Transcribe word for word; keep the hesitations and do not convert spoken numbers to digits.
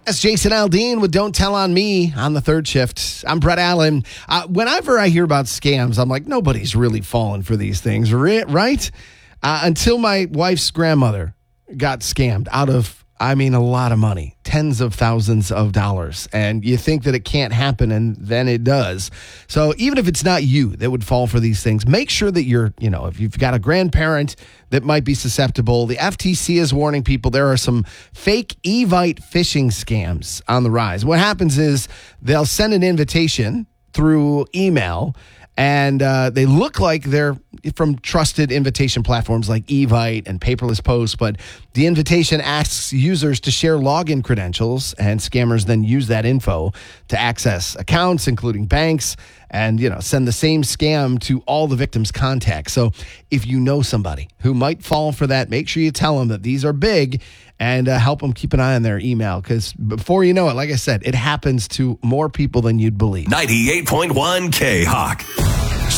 That's Jason Aldean with Don't Tell on Me on the third shift. I'm Brett Allen. Uh, whenever I hear about scams, I'm like, nobody's really falling for these things, right? Uh, until my wife's grandmother got scammed out of, I mean, a lot of money, tens of thousands of dollars. And you think that it can't happen, and then it does. So even if it's not you that would fall for these things, make sure that you're, you know, if you've got a grandparent that might be susceptible, the F T C is warning people there are some fake Evite phishing scams on the rise. What happens is they'll send an invitation through email, and uh, they look like they're from trusted invitation platforms like Evite and Paperless Post, but the invitation asks users to share login credentials, and scammers then use that info to access accounts, including banks, and, you know, send the same scam to all the victims' contacts. So if you know somebody who might fall for that, make sure you tell them that these are big and uh, help them keep an eye on their email, because before you know it, like I said, it happens to more people than you'd believe. ninety-eight point one K-Hawk.